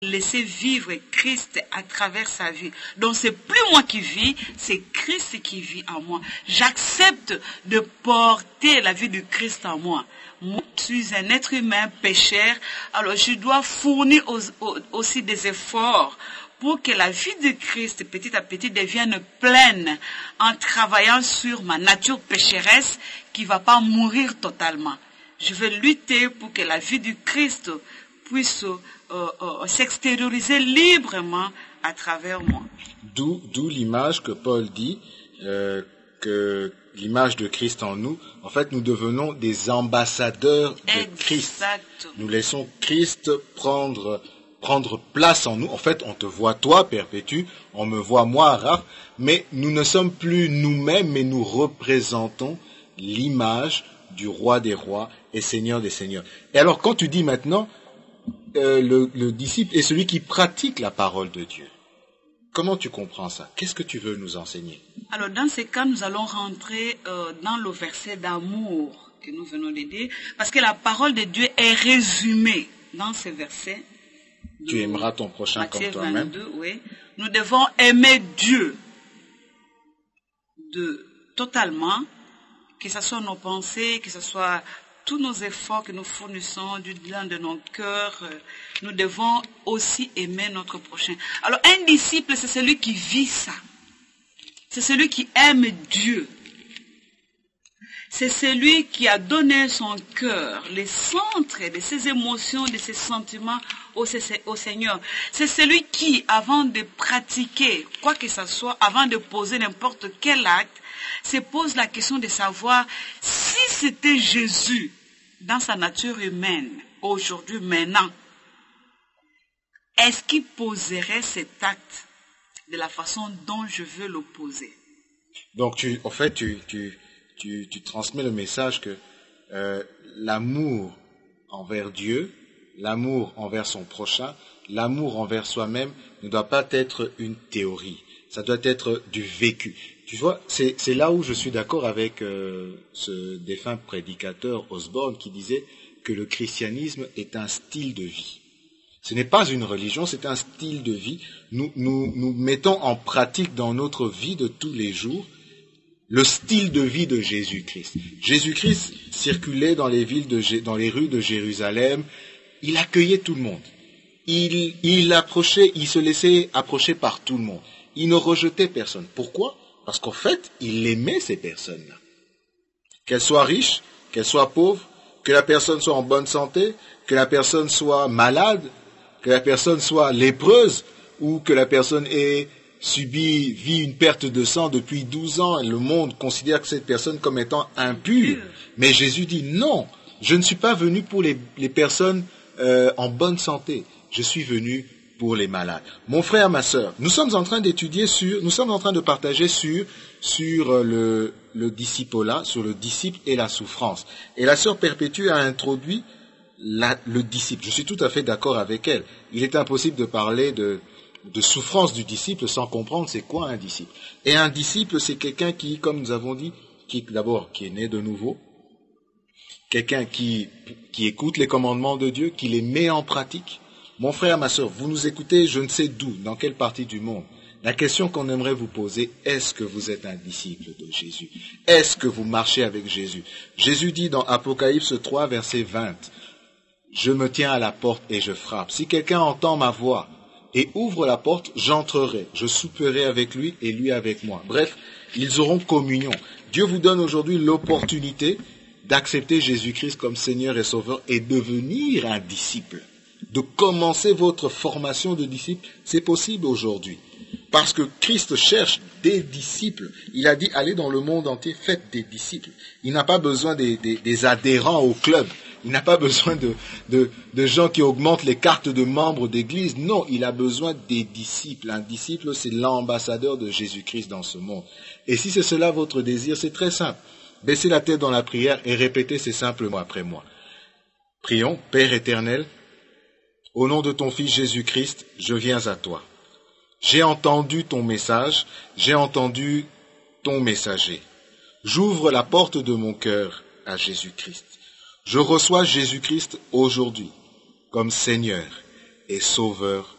laisser vivre Christ à travers sa vie. Donc c'est plus moi qui vis, c'est Christ qui vit en moi. J'accepte de porter la vie de Christ en moi. Moi, je suis un être humain pécheur, alors je dois fournir aussi des efforts pour que la vie de Christ petit à petit devienne pleine en travaillant sur ma nature pécheresse qui ne va pas mourir totalement. Je veux lutter pour que la vie du Christ puisse s'extérioriser librement à travers moi. D'où l'image que Paul dit, que l'image de Christ en nous, en fait, nous devenons des ambassadeurs de Christ. Nous laissons Christ prendre place en nous. En fait, on te voit toi, Perpétue, on me voit moi, Raph, mais nous ne sommes plus nous-mêmes, mais nous représentons l'image du roi des rois et seigneur des seigneurs. Et alors, quand tu dis maintenant, le disciple est celui qui pratique la parole de Dieu. Comment tu comprends ça? Qu'est-ce que tu veux nous enseigner? Alors, dans ces cas, nous allons rentrer dans le verset d'amour que nous venons de dire, parce que la parole de Dieu est résumée dans ce verset. Tu aimeras ton prochain comme toi-même. 22, oui. Nous devons aimer Dieu totalement, que ce soit nos pensées, que ce soit tous nos efforts que nous fournissons du dedans de nos cœurs, nous devons aussi aimer notre prochain. Alors, un disciple, c'est celui qui vit ça. C'est celui qui aime Dieu. C'est celui qui a donné son cœur, les centres de ses émotions, de ses sentiments au Seigneur. C'est celui qui, avant de pratiquer quoi que ce soit, avant de poser n'importe quel acte, se pose la question de savoir si c'était Jésus dans sa nature humaine, aujourd'hui, maintenant, est-ce qu'il poserait cet acte de la façon dont je veux le poser? Donc, tu transmets le message que l'amour envers Dieu, l'amour envers son prochain, l'amour envers soi-même ne doit pas être une théorie. Ça doit être du vécu. Tu vois, c'est là où je suis d'accord avec ce défunt prédicateur Osborne qui disait que le christianisme est un style de vie. Ce n'est pas une religion, c'est un style de vie. Nous mettons en pratique dans notre vie de tous les jours le style de vie de Jésus-Christ. Jésus-Christ circulait dans les rues de Jérusalem. Il accueillait tout le monde. Il se laissait approcher par tout le monde. Il ne rejetait personne. Pourquoi? Parce qu'en fait, il aimait ces personnes-là. Qu'elles soient riches, qu'elles soient pauvres, que la personne soit en bonne santé, que la personne soit malade, que la personne soit lépreuse, ou que la personne vit une perte de sang depuis 12 ans, et le monde considère que cette personne comme étant impure. Mais Jésus dit non, je ne suis pas venu pour les personnes en bonne santé, je suis venu pour les malades. Mon frère, ma sœur, nous sommes en train de partager sur le disciple-là, sur le disciple et la souffrance. Et la sœur Perpétue a introduit le disciple. Je suis tout à fait d'accord avec elle. Il est impossible de parler de souffrance du disciple sans comprendre c'est quoi un disciple. Et un disciple, c'est quelqu'un qui, comme nous avons dit, qui est né de nouveau, quelqu'un qui écoute les commandements de Dieu, qui les met en pratique. Mon frère, ma sœur, vous nous écoutez, je ne sais d'où, dans quelle partie du monde. La question qu'on aimerait vous poser, est-ce que vous êtes un disciple de Jésus? Est-ce que vous marchez avec Jésus? Jésus dit dans Apocalypse 3, verset 20, « Je me tiens à la porte et je frappe. Si quelqu'un entend ma voix et ouvre la porte, j'entrerai. Je souperai avec lui et lui avec moi. » Bref, ils auront communion. Dieu vous donne aujourd'hui l'opportunité d'accepter Jésus-Christ comme Seigneur et Sauveur et devenir un disciple. De commencer votre formation de disciple, c'est possible aujourd'hui. Parce que Christ cherche des disciples. Il a dit, allez dans le monde entier, faites des disciples. Il n'a pas besoin des adhérents au club. Il n'a pas besoin de gens qui augmentent les cartes de membres d'église. Non, il a besoin des disciples. Un disciple, c'est l'ambassadeur de Jésus-Christ dans ce monde. Et si c'est cela votre désir, c'est très simple. Baissez la tête dans la prière et répétez ces simples mots après moi. Prions, Père éternel, au nom de ton Fils Jésus-Christ, je viens à toi. J'ai entendu ton message, j'ai entendu ton messager. J'ouvre la porte de mon cœur à Jésus-Christ. Je reçois Jésus-Christ aujourd'hui comme Seigneur et Sauveur